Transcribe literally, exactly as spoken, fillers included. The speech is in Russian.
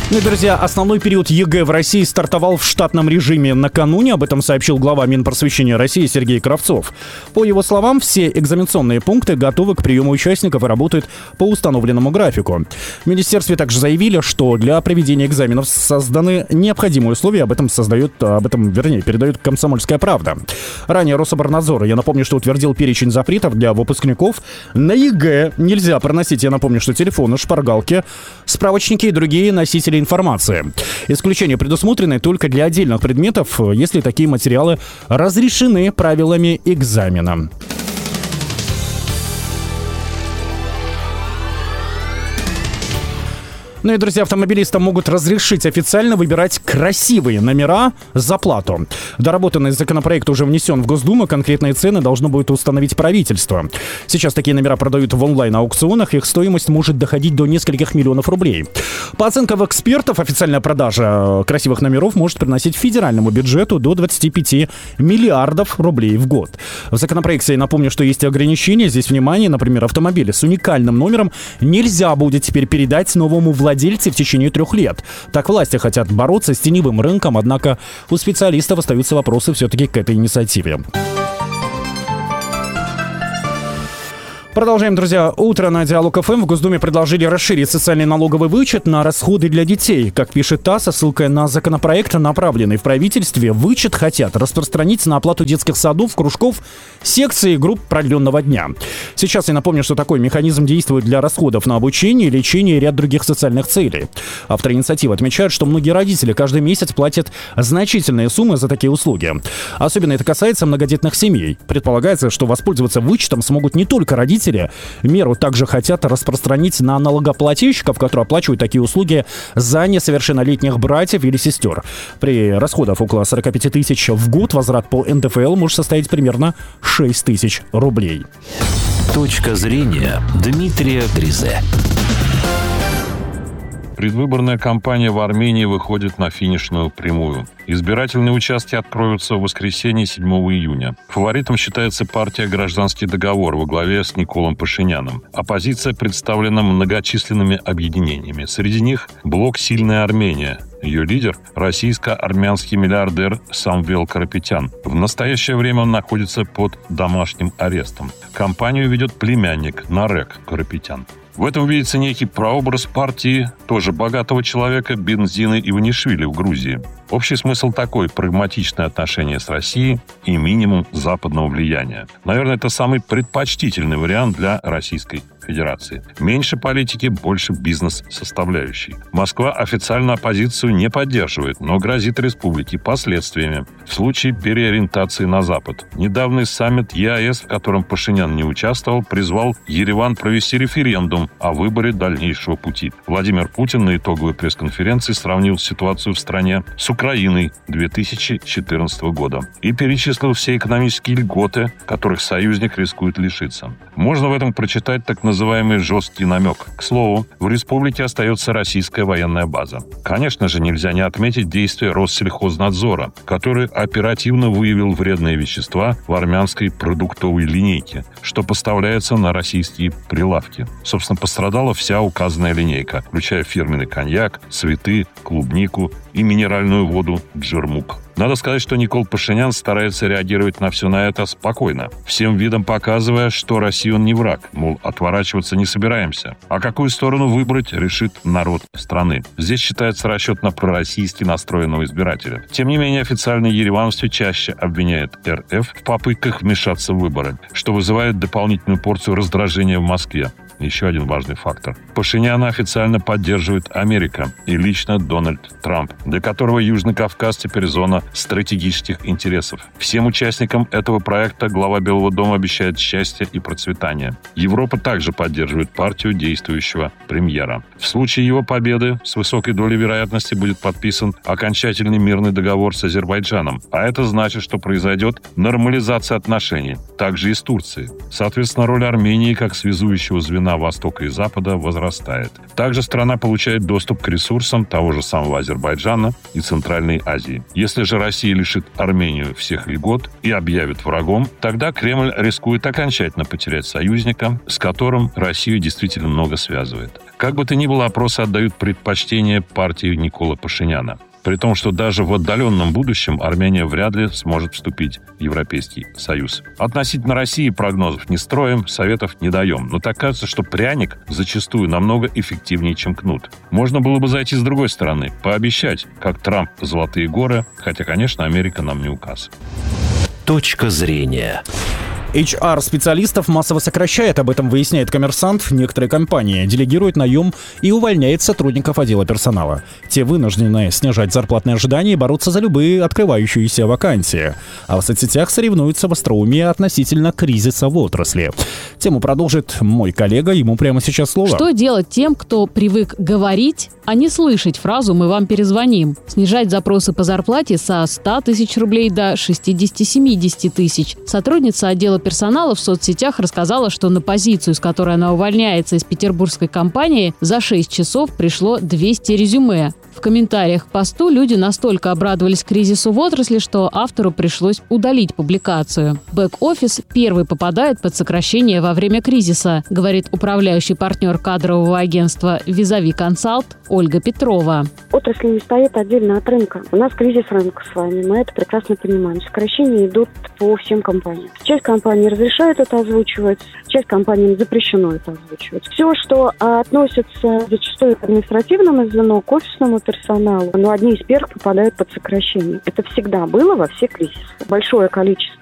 Ну и, друзья, основной период ЕГЭ в России стартовал в штатном режиме накануне. Об этом сообщил глава Минпросвещения России Сергей Кравцов. По его словам, все экзаменационные пункты готовы к приему участников и работают по установленному графику. В министерстве также заявили, что для проведения экзаменов созданы необходимые условия. Об этом создает, об этом, вернее, передает «Комсомольская правда». Ранее Рособорнадзор, я напомню, что утвердил перечень запретов для выпускников. На ЕГЭ нельзя проносить, я напомню, что телефоны, шпаргалки, справочники и другие носители информации. Исключения предусмотрены только для отдельных предметов, если такие материалы разрешены правилами экзамена. Ну и, друзья, автомобилистам могут разрешить официально выбирать красивые номера за плату. Доработанный законопроект уже внесен в Госдуму. Конкретные цены должно будет установить правительство. Сейчас такие номера продают в онлайн-аукционах. Их стоимость может доходить до нескольких миллионов рублей. По оценкам экспертов, официальная продажа красивых номеров может приносить федеральному бюджету до двадцати пяти миллиардов рублей в год. В законопроекте, я напомню, что есть ограничения. Здесь, внимание, например, автомобили с уникальным номером нельзя будет теперь передать новому владельцу в течение трех лет. Так власти хотят бороться с теневым рынком, однако у специалистов остаются вопросы все-таки к этой инициативе. Продолжаем, друзья. Утро на Диалог ФМ. В Госдуме предложили расширить социальный налоговый вычет на расходы для детей. Как пишет ТАСС, со ссылкой на законопроект, направленный в правительстве, вычет хотят распространить на оплату детских садов, кружков, секций и групп продленного дня. Сейчас я напомню, что такой механизм действует для расходов на обучение, лечение и ряд других социальных целей. Авторы инициативы отмечают, что многие родители каждый месяц платят значительные суммы за такие услуги. Особенно это касается многодетных семей. Предполагается, что воспользоваться вычетом смогут не только родители. Меру также хотят распространить на налогоплательщиков, которые оплачивают такие услуги за несовершеннолетних братьев или сестер. При расходах около сорок пять тысяч в год возврат по эн дэ эф эл может составить примерно шесть тысяч рублей. Точка зрения Дмитрия Гризе. Предвыборная кампания в Армении выходит на финишную прямую. Избирательные участки откроются в воскресенье седьмого июня. Фаворитом считается партия «Гражданский договор» во главе с Николом Пашиняном. Оппозиция представлена многочисленными объединениями. Среди них блок «Сильная Армения». Ее лидер – российско-армянский миллиардер Самвел Карапетян. В настоящее время он находится под домашним арестом. Кампанию ведет племянник Нарек Карапетян. В этом видится некий прообраз партии тоже богатого человека Бензины Иванишвили в Грузии. Общий смысл такой – прагматичное отношение с Россией и минимум западного влияния. Наверное, это самый предпочтительный вариант для Российской Федерации. Меньше политики, больше бизнес-составляющей. Москва официально оппозицию не поддерживает, но грозит республике последствиями в случае переориентации на Запад. Недавний саммит е а эс, в котором Пашинян не участвовал, призвал Ереван провести референдум о выборе дальнейшего пути. Владимир Путин на итоговой пресс-конференции сравнил ситуацию в стране с Украиной две тысячи четырнадцатого года и перечислил все экономические льготы, которых союзник рискует лишиться. Можно в этом прочитать так называемый жесткий намек. К слову, в республике остается российская военная база. Конечно же, нельзя не отметить действия Россельхознадзора, который оперативно выявил вредные вещества в армянской продуктовой линейке, что поставляется на российские прилавки. Собственно, пострадала вся указанная линейка, включая фирменный коньяк, цветы, клубнику и минеральную воду «Джермук». Надо сказать, что Никол Пашинян старается реагировать на все на это спокойно, всем видом показывая, что России он не враг, мол, отворачиваться не собираемся. А какую сторону выбрать, решит народ страны. Здесь считается расчет на пророссийски настроенного избирателя. Тем не менее, официальный Ереван все чаще обвиняет эр эф в попытках вмешаться в выборы, что вызывает дополнительную порцию раздражения в Москве. Еще один важный фактор. Пашиняна официально поддерживает Америка и лично Дональд Трамп, для которого Южный Кавказ теперь зона стратегических интересов. Всем участникам этого проекта глава Белого дома обещает счастье и процветание. Европа также поддерживает партию действующего премьера. В случае его победы с высокой долей вероятности будет подписан окончательный мирный договор с Азербайджаном. А это значит, что произойдет нормализация отношений. Также и с Турцией. Соответственно, роль Армении как связующего звена Востока и Запада возрастает. Также страна получает доступ к ресурсам того же самого Азербайджана и Центральной Азии. Если же Россия лишит Армению всех льгот и объявит врагом, тогда Кремль рискует окончательно потерять союзника, с которым Россию действительно много связывает. Как бы то ни было, опросы отдают предпочтение партии Никола Пашиняна. При том, что даже в отдаленном будущем Армения вряд ли сможет вступить в Европейский Союз. Относительно России прогнозов не строим, советов не даем. Но так кажется, что пряник зачастую намного эффективнее, чем кнут. Можно было бы зайти с другой стороны, пообещать, как Трамп, золотые горы, хотя, конечно, Америка нам не указ. Точка зрения. эйч ар-специалистов массово сокращает, об этом выясняет «Коммерсант». Некоторые компании делегируют наем и увольняют сотрудников отдела персонала. Те вынуждены снижать зарплатные ожидания и бороться за любые открывающиеся вакансии. А в соцсетях соревнуются в остроумии относительно кризиса в отрасли. Тему продолжит мой коллега, ему прямо сейчас слово. Что делать тем, кто привык говорить, а не слышать фразу «мы вам перезвоним»? Снижать запросы по зарплате со ста тысяч рублей до шестидесяти-семидесяти тысяч. Сотрудница отдела персонала в соцсетях рассказала, что на позицию, с которой она увольняется из петербургской компании, за шесть часов пришло двести резюме. В комментариях к посту люди настолько обрадовались кризису в отрасли, что автору пришлось удалить публикацию. Бэк-офис первый попадает под сокращение во время кризиса, говорит управляющий партнер кадрового агентства «Визави Консалт» Ольга Петрова. Отрасль не стоит отдельно от рынка. У нас кризис рынка с вами, мы это прекрасно понимаем. Сокращения идут по всем компаниям. Часть компаний разрешает это озвучивать, часть компаниям запрещено это озвучивать. Все, что относится зачастую к административному звену, к офисному персоналу, но одни из первых попадают под сокращение. Это всегда было во все кризисы. Большое количество